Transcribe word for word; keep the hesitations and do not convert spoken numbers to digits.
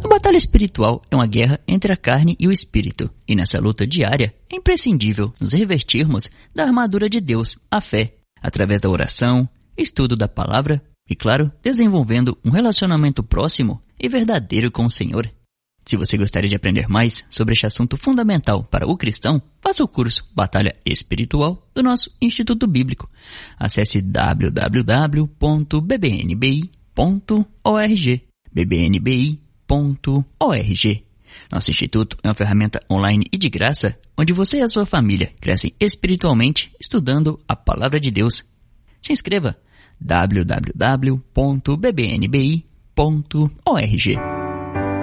A batalha espiritual é uma guerra entre a carne e o espírito, e nessa luta diária é imprescindível nos revestirmos da armadura de Deus, a fé, através da oração, estudo da palavra e, claro, desenvolvendo um relacionamento próximo e verdadeiro com o Senhor. Se você gostaria de aprender mais sobre este assunto fundamental para o cristão, faça o curso Batalha Espiritual do nosso Instituto Bíblico. Acesse w w w ponto b b n b i ponto org. b b n b i ponto org. Nosso instituto é uma ferramenta online e de graça, onde você e a sua família crescem espiritualmente estudando a Palavra de Deus. Se inscreva! w w w ponto b b n b i ponto org.